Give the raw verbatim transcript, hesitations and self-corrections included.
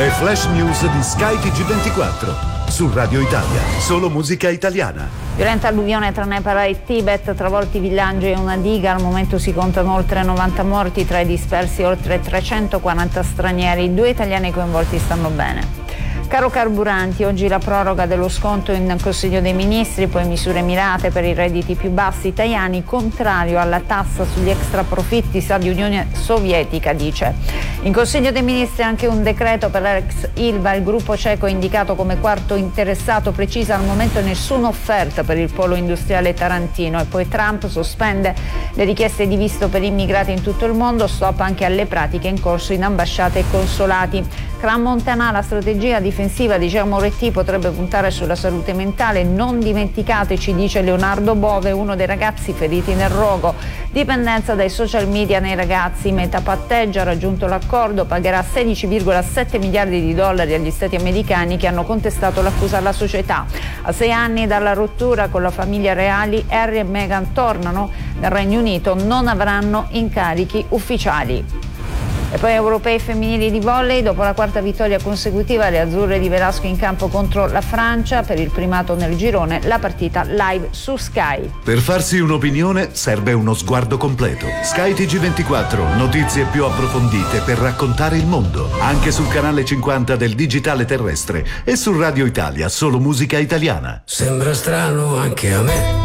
Le flash news di Sky T G ventiquattro. Su Radio Italia, solo musica italiana. Violenta alluvione tra Nepal e Tibet, travolti villaggi e una diga. Al momento si contano oltre novanta morti, tra i dispersi oltre trecentoquaranta stranieri. Due italiani coinvolti stanno bene. Caro carburanti, oggi la proroga dello sconto in Consiglio dei Ministri, poi misure mirate per i redditi più bassi italiani, contrario alla tassa sugli extraprofitti, sa di Unione Sovietica, dice. In Consiglio dei Ministri anche un decreto per l'ex Ilva, il gruppo ceco indicato come quarto interessato, precisa al momento nessuna offerta per il polo industriale tarantino. E poi Trump sospende le richieste di visto per immigrati in tutto il mondo, stop anche alle pratiche in corso in ambasciate e consolati. Crans-Montana, la strategia difensiva di Giacomo Retti potrebbe puntare sulla salute mentale. Non dimenticateci, dice Leonardo Bove, uno dei ragazzi feriti nel rogo. Dipendenza dai social media nei ragazzi. Meta patteggia, ha raggiunto l'accordo, pagherà sedici virgola sette miliardi di dollari agli stati americani che hanno contestato l'accusa alla società. A sei anni dalla rottura con la famiglia reali, Harry e Meghan tornano nel Regno Unito, non avranno incarichi ufficiali. E poi europei femminili di volley, dopo la quarta vittoria consecutiva le azzurre di Velasco in campo contro la Francia per il primato nel girone, la partita live su Sky. Per farsi un'opinione serve uno sguardo completo. Sky T G ventiquattro, notizie più approfondite per raccontare il mondo, anche sul canale cinquanta del digitale terrestre e su Radio Italia, solo musica italiana. Sembra strano anche a me,